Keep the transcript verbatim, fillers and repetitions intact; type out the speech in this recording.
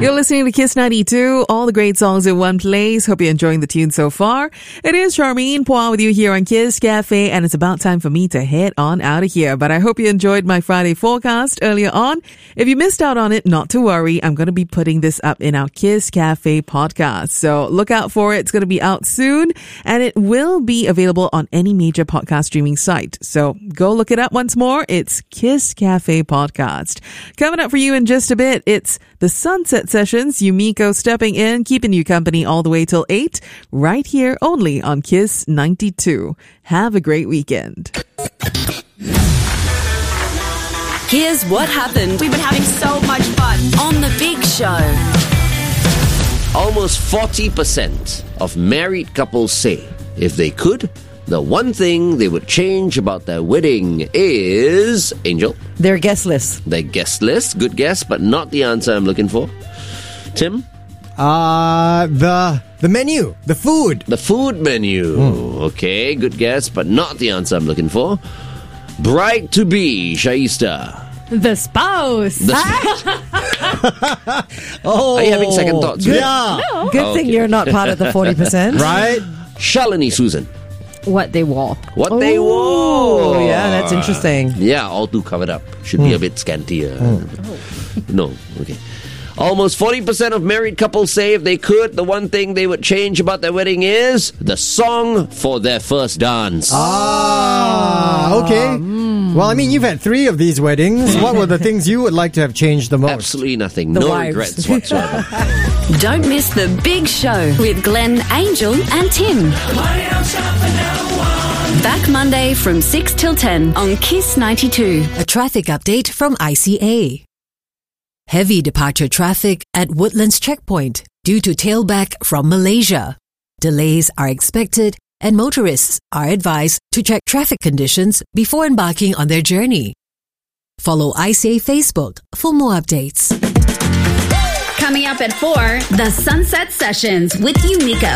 You're listening to Kiss ninety-two, all the great songs in one place. Hope you're enjoying the tune so far. It is Charmaine Pua with you here on Kiss Cafe, and it's about time for me to head on out of here. But I hope you enjoyed my Friday forecast earlier on. If you missed out on it, not to worry. I'm going to be putting this up in our Kiss Cafe podcast. So look out for it. It's going to be out soon, and it will be available on any major podcast streaming site. So go look it up once more. It's Kiss Cafe Podcast. Coming up for you in just a bit, it's the Sunset Sessions, Yumiko stepping in, keeping you company all the way till eight, right here only on Kiss ninety-two. Have a great weekend. Here's what happened. We've been having so much fun on The Big Show. Almost forty percent of married couples say if they could, the one thing they would change about their wedding is... Angel? Their guest list. Their guest list. Good guess, but not the answer I'm looking for. Tim? Uh, the the menu. The food. The food menu. Mm. Okay, good guess, but not the answer I'm looking for. Bride-to-be, Shaista. The spouse. The oh, Are you having second thoughts? Good, yeah. No. Good Oh, thing okay. you're not part of the forty percent. Right? Shalini, Susan. What they wore. What they wore. Oh, yeah, that's interesting. Yeah, all too covered up. Should mm. be a bit scantier. Mm. No, okay. Almost forty percent of married couples say if they could, the one thing they would change about their wedding is the song for their first dance. Ah, okay. Mm. Well, I mean, you've had three of these weddings. What were the things you would like to have changed the most? Absolutely nothing. The no wives. regrets whatsoever. Don't miss The Big Show with Glenn, Angel and Tim. Back Monday from six till ten on Kiss ninety-two. A traffic update from I C A. Heavy departure traffic at Woodlands Checkpoint due to tailback from Malaysia. Delays are expected and motorists are advised to check traffic conditions before embarking on their journey. Follow I C A Facebook for more updates. Coming up at four, the Sunset Sessions with Yumiko.